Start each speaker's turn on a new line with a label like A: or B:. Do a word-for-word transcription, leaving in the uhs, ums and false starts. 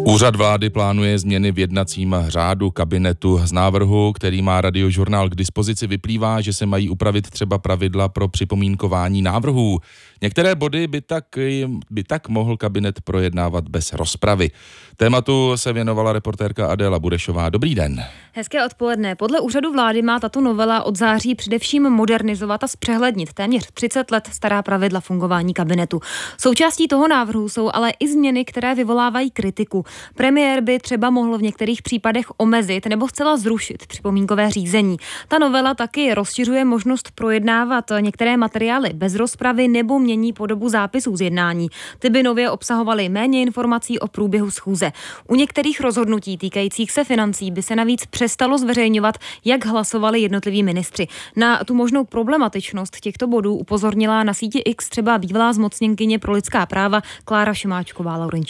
A: Úřad vlády plánuje změny v jednacím řádu kabinetu. Z návrhu, který má Radiožurnál k dispozici, vyplývá, že se mají upravit třeba pravidla pro připomínkování návrhů. Některé body by tak, by tak mohl kabinet projednávat bez rozpravy. Tématu se věnovala reportérka Adéla Burešová. Dobrý den.
B: Hezké odpoledne. Podle úřadu vlády má tato novela od září především modernizovat a zpřehlednit téměř třicet let stará pravidla fungování kabinetu. Součástí toho návrhu jsou ale i změny, které vyvolávají kritiku. Premiér by třeba mohl v některých případech omezit nebo zcela zrušit připomínkové řízení. Ta novela taky rozšiřuje možnost projednávat některé materiály bez rozpravy nebo mění podobu zápisů z jednání. Ty by nově obsahovaly méně informací o průběhu schůze. U některých rozhodnutí týkajících se financí by se navíc přestalo zveřejňovat, jak hlasovali jednotliví ministři. Na tu možnou problematičnost těchto bodů upozornila na síti X třeba bývalá zmocněnkyně pro lidská práva Klára Šimáčková-Laurinčíková.